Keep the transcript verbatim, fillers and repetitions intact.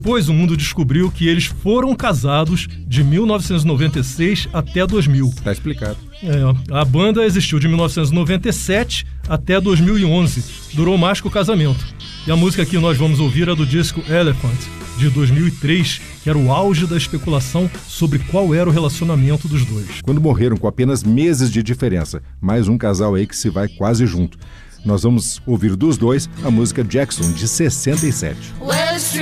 Pois o mundo descobriu que eles foram casados de mil novecentos e noventa e seis até dois mil. Tá explicado. É, a banda existiu de mil novecentos e noventa e sete até dois mil e onze. Durou mais que o casamento. E a música que nós vamos ouvir é do disco Elephant, de dois mil e três, que era o auge da especulação sobre qual era o relacionamento dos dois. Quando morreram com apenas meses de diferença. Mais um casal aí que se vai quase junto. Nós vamos ouvir dos dois a música Jackson, de sessenta e sete.